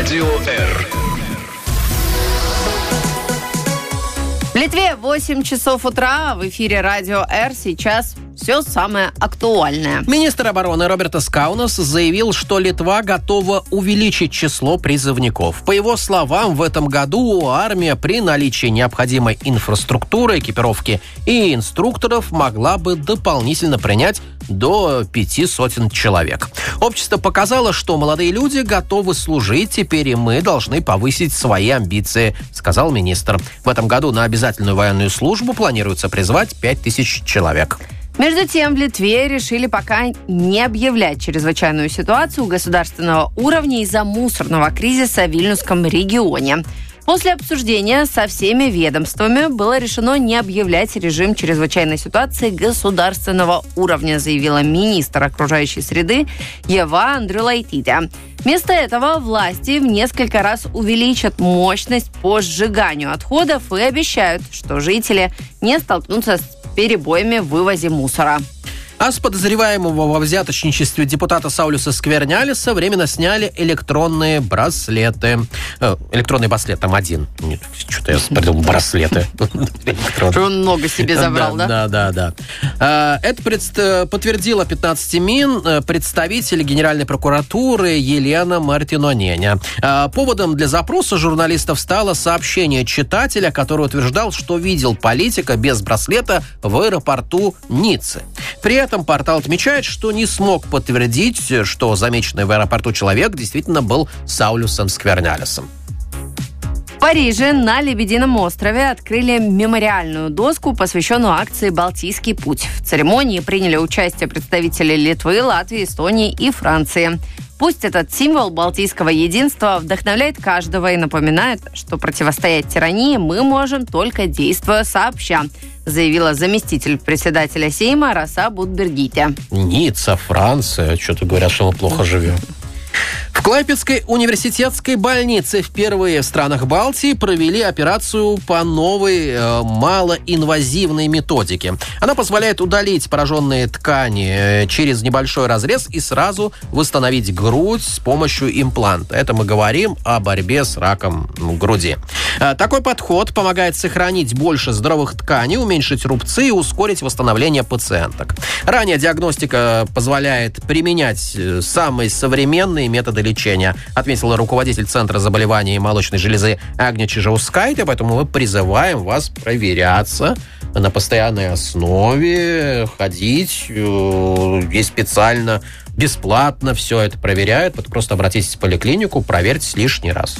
Радио Р. В Литве 8 часов утра. В эфире Радио Р. Сейчас все самое актуальное. Министр обороны Робертас Каунас заявил, что Литва готова увеличить число призывников. По его словам, в этом году армия при наличии необходимой инфраструктуры, экипировки и инструкторов могла бы дополнительно принять до 500 человек. Общество показало, что молодые люди готовы служить, теперь и мы должны повысить свои амбиции, сказал министр. В этом году на обязательную военную службу планируется призвать 5000 человек. Между тем, в Литве решили пока не объявлять чрезвычайную ситуацию государственного уровня из-за мусорного кризиса в Вильнюсском регионе. После обсуждения со всеми ведомствами было решено не объявлять режим чрезвычайной ситуации государственного уровня, заявила министр окружающей среды Ева Андрюлайтиде. Вместо этого власти в несколько раз увеличат мощность по сжиганию отходов и обещают, что жители не столкнутся с перебоями в вывозе мусора. А с подозреваемого во взяточничестве депутата Саулюса Сквернялиса временно сняли электронные браслеты. Электронный браслет там один. Что-то я придумал, браслеты. Он много себе забрал, да? Да. Это подтвердила 15 Мин представитель Генеральной прокуратуры Елена Мартиноненя. Поводом для запроса журналистов стало сообщение читателя, который утверждал, что видел политика без браслета в аэропорту Ниццы. При этом портал отмечает, что не смог подтвердить, что замеченный в аэропорту человек действительно был Саулюсом Сквернялисом. В Париже на Лебедином острове открыли мемориальную доску, посвященную акции «Балтийский путь». В церемонии приняли участие представители Литвы, Латвии, Эстонии и Франции. Пусть этот символ балтийского единства вдохновляет каждого и напоминает, что противостоять тирании мы можем только действуя сообща, заявила заместитель председателя Сейма Роса Будбергите. Ницца, Франция. Что-то говорят, что мы плохо живем. В Клайпедской университетской больнице впервые в странах Балтии провели операцию по новой малоинвазивной методике. Она позволяет удалить пораженные ткани через небольшой разрез и сразу восстановить грудь с помощью импланта. Это мы говорим о борьбе с раком груди. Такой подход помогает сохранить больше здоровых тканей, уменьшить рубцы и ускорить восстановление пациенток. Ранее диагностика позволяет применять самые современные методы лечения, отметила руководитель Центра заболеваний молочной железы Агния Чижаускайте, поэтому мы призываем вас проверяться на постоянной основе, ходить, есть специально, бесплатно все это проверяют, просто обратитесь в поликлинику, проверьтесь лишний раз.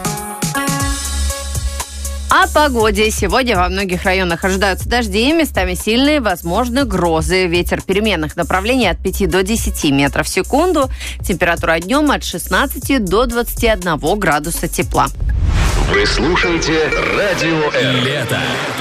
О погоде. Сегодня во многих районах ожидаются дожди, местами сильные, возможны грозы. Ветер переменных направлений от 5 до 10 метров в секунду. Температура днем от 16 до 21 градуса тепла. Вы слушаете Радио Р. Лето.